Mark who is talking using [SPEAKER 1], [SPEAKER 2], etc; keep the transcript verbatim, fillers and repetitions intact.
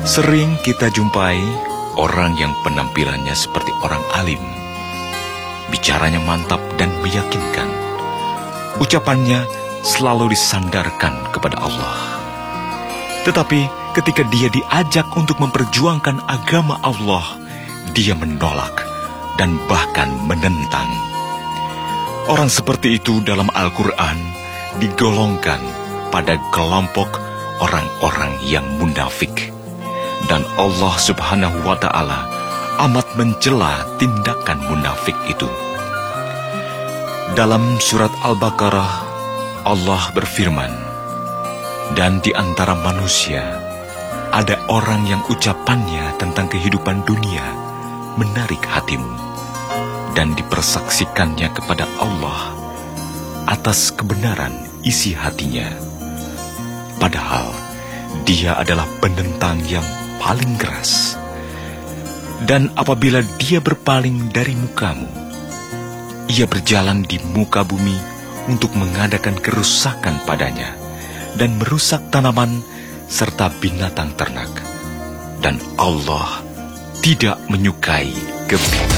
[SPEAKER 1] Sering kita jumpai orang yang penampilannya seperti orang alim. Bicaranya mantap dan meyakinkan. Ucapannya selalu disandarkan kepada Allah. Tetapi ketika dia diajak untuk memperjuangkan agama Allah, dia menolak dan bahkan menentang. Orang seperti itu dalam Al-Quran digolongkan pada kelompok orang-orang yang munafik. Dan Allah Subhanahu wa Ta'ala amat mencela tindakan munafik itu. Dalam surat Al-Baqarah, Allah berfirman, "Dan di antara manusia ada orang yang ucapannya tentang kehidupan dunia menarik hatimu, dan dipersaksikannya kepada Allah atas kebenaran isi hatinya. Padahal dia adalah penentang yang paling keras. Dan apabila dia berpaling dari mukamu, ia berjalan di muka bumi untuk mengadakan kerusakan padanya dan merusak tanaman serta binatang ternak. Dan Allah tidak menyukai kebiasaan."